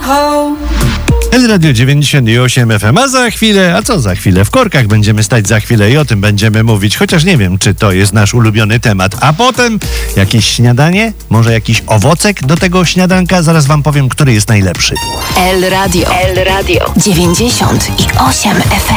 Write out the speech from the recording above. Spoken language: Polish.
Radio 98 FM, a za chwilę, w korkach będziemy stać za chwilę i o tym będziemy mówić, chociaż nie wiem, czy to jest nasz ulubiony temat. A potem jakieś śniadanie, może jakiś owocek do tego śniadanka, zaraz wam powiem, który jest najlepszy. El Radio 98 FM.